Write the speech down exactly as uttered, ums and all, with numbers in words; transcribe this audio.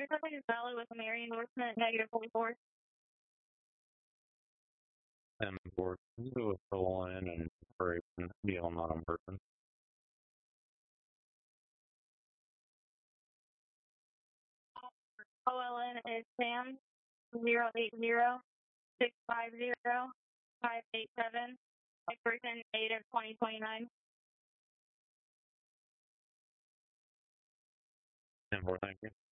your subject is valid with a Mary endorsement, negative forty-four. And for do a fill in and for a deal not on person. O L N is Sam, zero eight zero six five zero five eight seven, expiration date of twenty twenty-nine. And for thank you.